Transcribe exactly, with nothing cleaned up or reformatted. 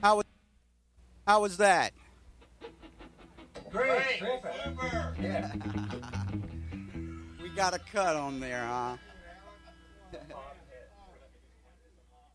How was how was that? Great. Super. We got a cut on there, huh?